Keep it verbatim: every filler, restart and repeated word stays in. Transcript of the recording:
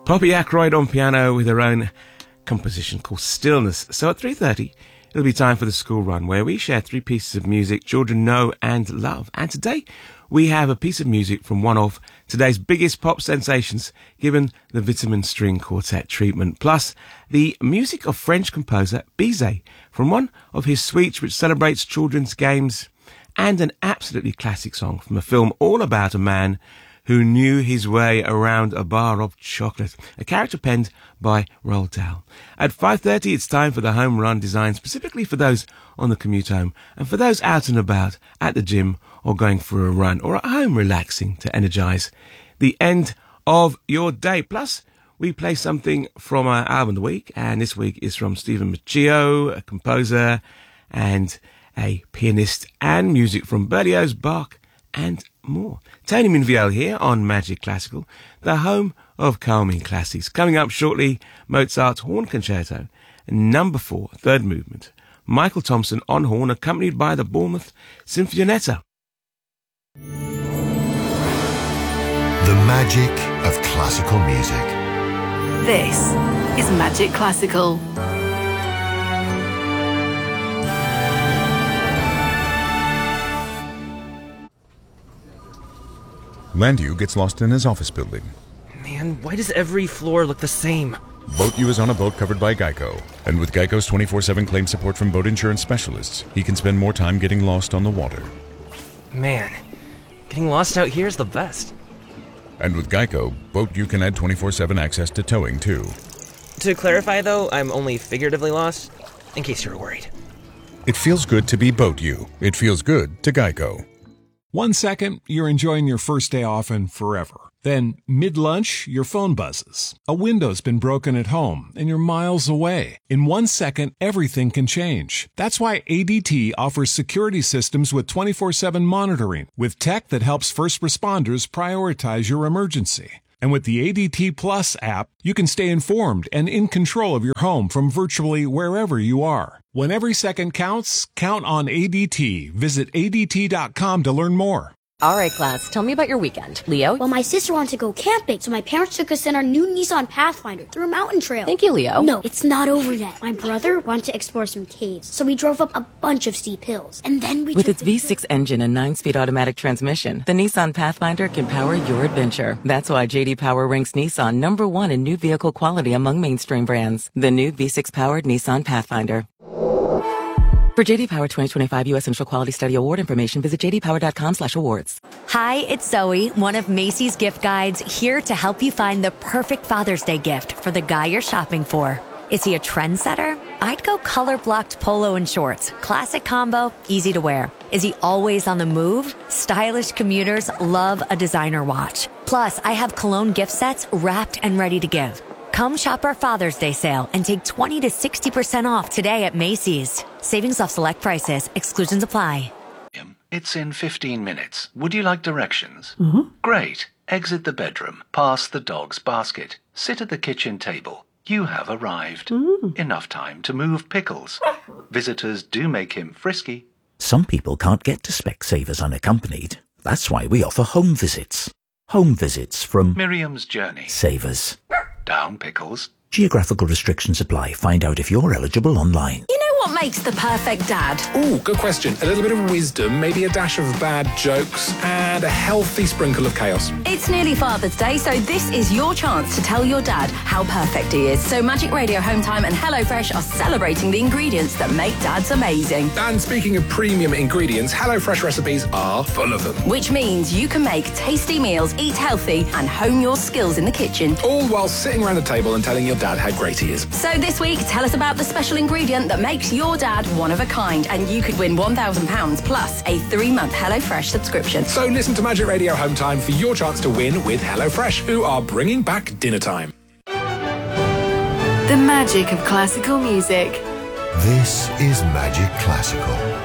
Poppy Ackroyd on piano with her own composition called Stillness. So at three thirty, it'll be time for the school run, where we share three pieces of music children know and love. And today, we have a piece of music from one of today's biggest pop sensations, given the Vitamin String Quartet treatment, plus the music of French composer Bizet from one of his suites which celebrates children's games, and an absolutely classic song from a film all about a man who knew his way around a bar of chocolate, a character penned by Roald Dahl. At five thirty, it's time for the home run, designed specifically for those on the commute home and for those out and about at the gym or going for a run or at home relaxing to energise the end of your day. Plus, we play something from our album of the week, and this week is from Stephen Macchio, a composer and a pianist, and music from Berlioz, Bach, and more. Tony Minviel here on Magic Classical, the home of calming classics. Coming up shortly, Mozart's Horn Concerto, number four, third movement. Michael Thompson on horn, accompanied by the Bournemouth Sinfonietta. The magic of classical music. This is Magic Classical. Landu gets lost in his office building. Man, why does every floor look the same? Boat U is on a boat covered by Geico. And with Geico's twenty-four seven claim support from boat insurance specialists, he can spend more time getting lost on the water. Man, getting lost out here is the best. And with Geico, Boat U can add twenty-four seven access to towing, too. To clarify, though, I'm only figuratively lost, in case you're worried. It feels good to be Boat U. It feels good to Geico. One second, you're enjoying your first day off and forever. Then, mid-lunch, your phone buzzes. A window's been broken at home, and you're miles away. In one second, everything can change. That's why A D T offers security systems with twenty-four seven monitoring, with tech that helps first responders prioritize your emergency. And with the A D T Plus app, you can stay informed and in control of your home from virtually wherever you are. When every second counts, count on A D T. Visit A D T dot com to learn more. All right, class, tell me about your weekend. Leo? Well, my sister wanted to go camping, so my parents took us in our new Nissan Pathfinder through a mountain trail. Thank you, Leo. No, it's not over yet. My brother wanted to explore some caves, so we drove up a bunch of steep hills. And then we With its V six engine and nine-speed automatic transmission, the Nissan Pathfinder can power your adventure. That's why J D Power ranks Nissan number one in new vehicle quality among mainstream brands. The new V six-powered Nissan Pathfinder. For J D Power twenty twenty-five U S Initial Quality Study Award information, visit j d power dot com slash awards. Hi, it's Zoe, one of Macy's gift guides, here to help you find the perfect Father's Day gift for the guy you're shopping for. Is he a trendsetter? I'd go color-blocked polo and shorts. Classic combo, easy to wear. Is he always on the move? Stylish commuters love a designer watch. Plus, I have cologne gift sets wrapped and ready to give. Come shop our Father's Day sale and take twenty to sixty percent off today at Macy's. Savings off select prices. Exclusions apply. It's in fifteen minutes. Would you like directions? Mm-hmm. Great. Exit the bedroom. Pass the dog's basket. Sit at the kitchen table. You have arrived. Mm. Enough time to move Pickles. Visitors do make him frisky. Some people can't get to Specsavers unaccompanied. That's why we offer home visits. Home visits from Miriam's Journey. Savers. Down, Pickles. Geographical restrictions apply. Find out if you're eligible online. You know what makes the perfect dad? Ooh, good question. A little bit of wisdom, maybe a dash of bad jokes, and a healthy sprinkle of chaos. It's nearly Father's Day, so this is your chance to tell your dad how perfect he is. So Magic Radio Home Time and HelloFresh are celebrating the ingredients that make dads amazing. And speaking of premium ingredients, HelloFresh recipes are full of them. Which means you can make tasty meals, eat healthy, and hone your skills in the kitchen. All while sitting around a table and telling your dad how great he is. So this week, tell us about the special ingredient that makes your dad one of a kind, and you could win one thousand pounds plus a three-month HelloFresh subscription. So listen to Magic Radio Home Time for your chance to win with HelloFresh, who are bringing back dinner time. The magic of classical music. This is Magic Classical.